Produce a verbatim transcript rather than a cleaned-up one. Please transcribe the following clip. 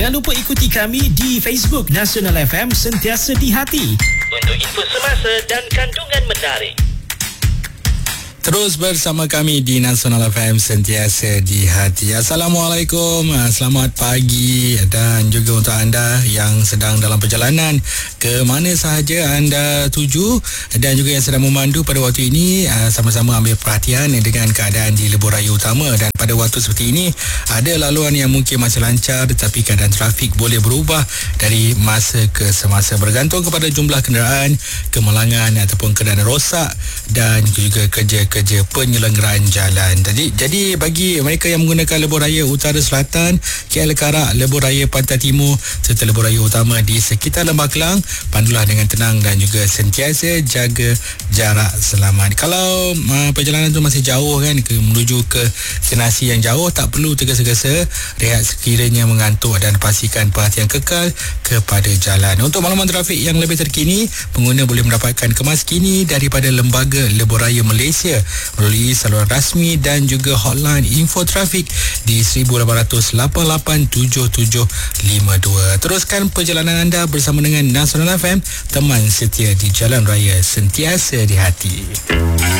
Jangan lupa ikuti kami di Facebook Nasional F M Sentiasa di Hati untuk info semasa dan kandungan menarik. Terus bersama kami di Nasional F M Sentiasa di Hati. Assalamualaikum, selamat pagi dan juga untuk anda yang sedang dalam perjalanan ke mana sahaja anda tuju dan juga yang sedang memandu pada waktu ini, sama-sama ambil perhatian dengan keadaan di lebuh raya utama. Dan pada waktu seperti ini ada laluan yang mungkin masih lancar, tetapi keadaan trafik boleh berubah dari masa ke semasa bergantung kepada jumlah kenderaan, kemalangan ataupun keadaan rosak dan juga kerja kerja penyelenggaraan jalan. Jadi jadi bagi mereka yang menggunakan lebuh raya utara selatan, K L Karak, lebuh raya pantai timur serta lebuh raya utama di sekitar Lembah Kelang, pandulah dengan tenang dan juga sentiasa jaga jarak selamat. Kalau uh, perjalanan tu masih jauh kan, ke, menuju ke destinasi yang jauh, tak perlu tergesa-gesa, rehat sekiranya mengantuk dan pastikan perhatian kekal kepada jalan. Untuk makluman trafik yang lebih terkini, pengguna boleh mendapatkan kemas kini daripada Lembaga Lebuh Raya Malaysia melalui saluran rasmi dan juga hotline info trafik di seribu lapan ratus lapan lapan tujuh tujuh lima dua. Teruskan perjalanan anda bersama dengan Nasional F M, teman setia di Jalan Raya Sentiasa di Hati.